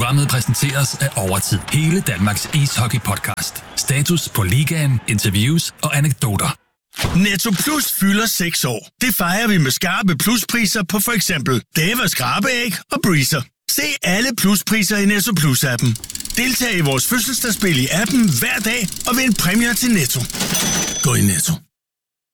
Programmet præsenteres af Overtid. Hele Danmarks ishockey-podcast. Status på ligaen, interviews og anekdoter. Netto Plus fylder 6 år. Det fejrer vi med skarpe pluspriser på for eksempel Dave skrabeæg og Breezer. Se alle pluspriser i Netto Plus-appen. Deltag i vores fødselsdagsspil i appen hver dag og vind præmier til Netto. Gå i Netto.